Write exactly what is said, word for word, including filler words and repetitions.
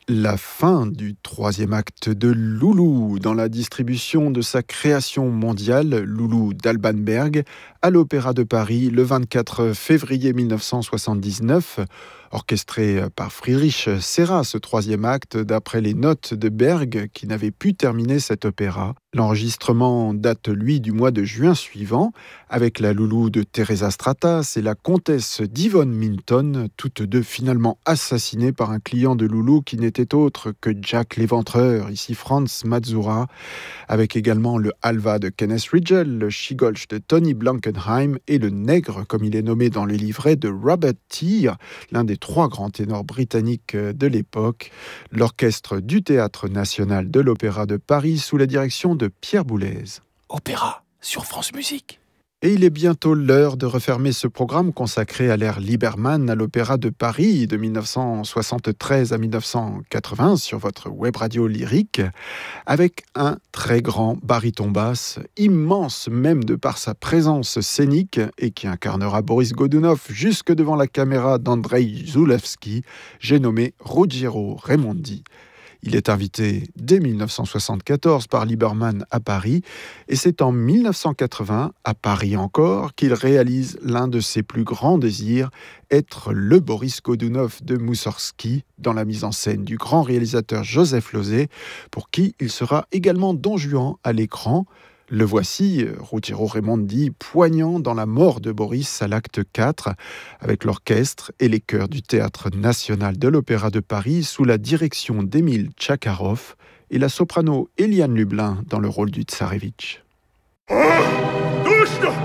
La fin du troisième acte de Loulou dans la distribution de sa création mondiale, Loulou d'Alban Berg, à l'Opéra de Paris le vingt-quatre février mille neuf cent soixante-dix-neuf. Orchestré par Friedrich Serra, ce troisième acte, d'après les notes de Berg, qui n'avait pu terminer cet opéra. L'enregistrement date, lui, du mois de juin suivant, avec la Loulou de Teresa Stratas et la comtesse d'Yvonne Minton, toutes deux finalement assassinées par un client de Loulou qui n'était autre que Jack l'Éventreur, ici Franz Mazura, avec également le Alva de Kenneth Ridgell, le Schigolch de Tony Blankenheim et le Nègre, comme il est nommé dans le livret, de Robert Teare, l'un des trois grands ténors britanniques de l'époque, l'orchestre du Théâtre national de l'Opéra de Paris sous la direction de Pierre Boulez. Opéra sur France Musique. Et il est bientôt l'heure de refermer ce programme consacré à l'ère Liebermann à l'Opéra de Paris de mille neuf cent soixante-treize à mille neuf cent quatre-vingts sur votre web radio lyrique, avec un très grand baryton basse, immense même de par sa présence scénique et qui incarnera Boris Godunov jusque devant la caméra d'Andrei Zulewski, j'ai nommé Ruggiero Raimondi. Il est invité dès mille neuf cent soixante-quatorze par Liebermann à Paris et c'est en mille neuf cent quatre-vingts, à Paris encore, qu'il réalise l'un de ses plus grands désirs, être le Boris Godunov de Moussorgsky dans la mise en scène du grand réalisateur Joseph Losey, pour qui il sera également Don Juan à l'écran. Le voici, Ruggiero Raimondi, poignant dans la mort de Boris à l'acte quatre, avec l'orchestre et les chœurs du Théâtre national de l'Opéra de Paris sous la direction d'Émile Tchakharov et la soprano Eliane Lublin dans le rôle du Tsarévitch. Oh,